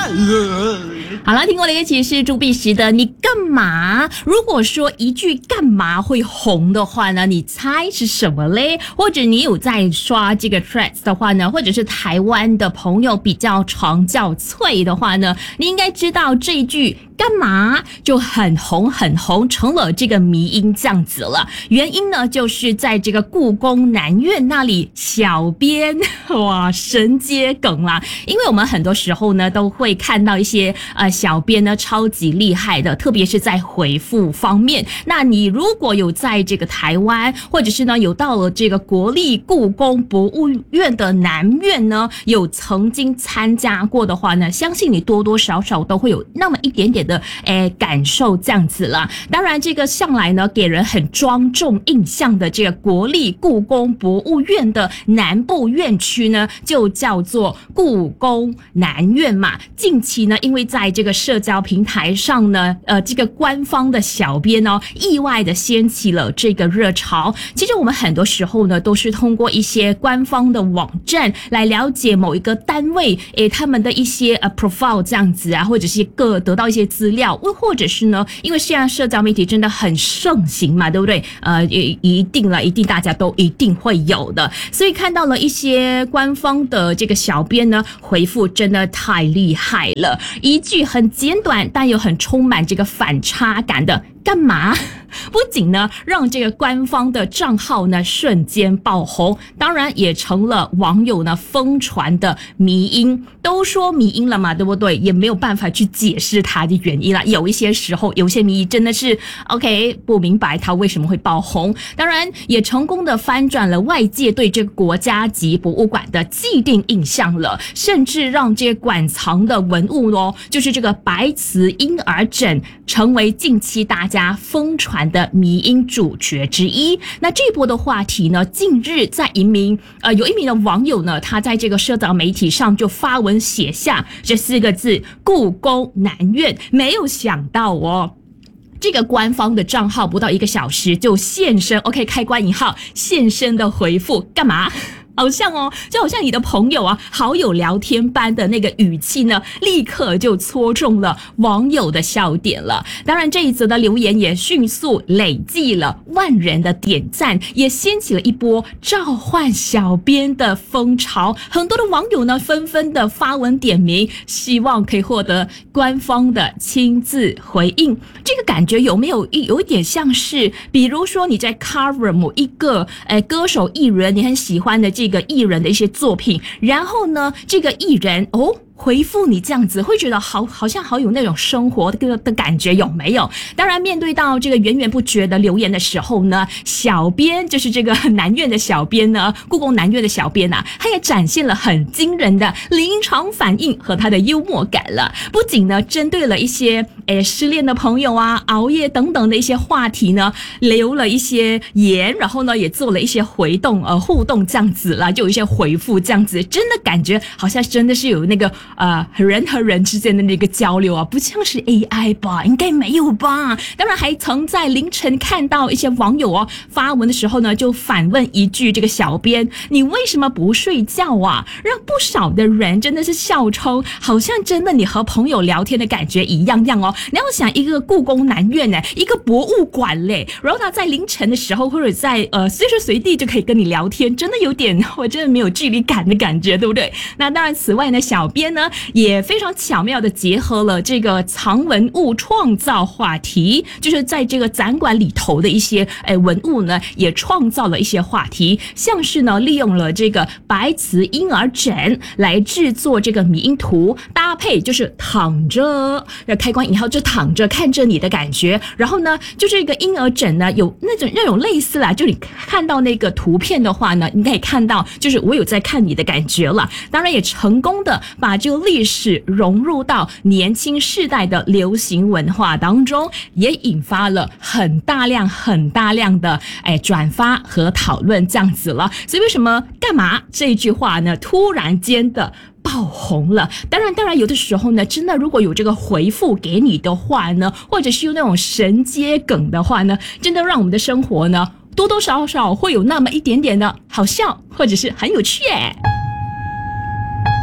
好了，听过的歌曲是朱碧石的《你干嘛》。如果说一句干嘛会红的话呢，你猜是什么嘞？或者你有在刷这个 Threads 的话呢，或者是台湾的朋友比较常叫脆的话呢，你应该知道这一句干嘛就很红很红，成了这个迷因这样子了。原因呢，就是在这个故宫南院那里，小编哇神接梗啦。因为我们很多时候呢都会看到一些小编呢超级厉害的，特别是在回复方面。那你如果有在这个台湾，或者是呢有到了这个国立故宫博物院的南院呢，有曾经参加过的话呢，相信你多多少少都会有那么一点点的感受这样子啦。当然这个向来呢给人很庄重印象的这个国立故宫博物院的南部院区呢，就叫做故宫南院嘛。近期呢，因为在这个社交平台上呢，这个官方的小编呢，意外的掀起了这个热潮。其实我们很多时候呢，都是通过一些官方的网站来了解某一个单位，他们的一些profile 这样子啊，或者是得到一些资料，或者是呢，因为现在社交媒体真的很盛行嘛，对不对？一定大家都一定会有的。所以看到了一些官方的这个小编呢，回复真的太厉害了，一句很简短，但又很充满这个反差感的干嘛，不仅呢让这个官方的账号呢瞬间爆红，当然也成了网友呢疯传的迷因。都说迷因了嘛，对不对？也没有办法去解释它的原因啦。有一些时候，有些迷因真的是 OK 不明白它为什么会爆红。当然也成功的翻转了外界对这个国家级博物馆的既定印象了，甚至让这些馆藏的文物就是这个白瓷婴儿枕成为近期大家疯传的迷因主角之一。那这波的话题呢，近日在有一名的网友呢，他在这个社交媒体上就发文写下这4个字故宫南院。没有想到这个官方的账号不到1个小时就现身 OK 开关引号现身的回复干嘛，就好像你的朋友好友聊天般的那个语气呢，立刻就戳中了网友的笑点了。当然这一则的留言也迅速累计了万人的点赞，也掀起了一波召唤小编的风潮。很多的网友呢纷纷的发文点名，希望可以获得官方的亲自回应。这个感觉有没有一点像是，比如说你在 cover 某一个歌手艺人，你很喜欢的这个艺人的一些作品，然后呢这个艺人回复你这样子，会觉得好像好有那种生活的感觉，有没有？当然面对到这个源源不绝的留言的时候呢，小编就是这个南院的小编呢，故宫南院的小编他也展现了很惊人的临场反应和他的幽默感了。不仅呢针对了一些失恋的朋友熬夜等等的一些话题呢，留了一些言，然后呢也做了一些互动这样子啦，就有一些回复这样子，真的感觉好像真的是有那个人和人之间的那个交流不像是 AI 吧？应该没有吧？当然还曾在凌晨看到一些网友发文的时候呢，就反问一句这个小编，你为什么不睡觉让不少的人真的是笑称，好像真的你和朋友聊天的感觉一样你要想一个故宫南院一个博物馆嘞，然后他在凌晨的时候或者在随时随地就可以跟你聊天，真的有点我真的没有距离感的感觉，对不对？那当然此外呢，小编呢也非常巧妙的结合了这个藏文物创造话题，就是在这个展馆里头的一些文物呢，也创造了一些话题，像是呢利用了这个白瓷婴儿枕来制作这个迷因图，搭配就是躺着开关引号就躺着看着你的感觉，然后呢就这个婴儿枕呢有那种类似就你看到那个图片的话呢，你可以看到就是我有在看你的感觉了。当然也成功的把这个历史融入到年轻世代的流行文化当中，也引发了很大量的转发和讨论这样子了。所以为什么干嘛这句话呢突然间的爆红了？当然有的时候呢，真的如果有这个回复给你的话呢，或者是用那种神接梗的话呢，真的让我们的生活呢多多少少会有那么一点点的好笑，或者是很有趣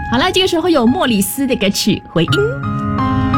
好了，这个时候有莫里斯的歌曲回音。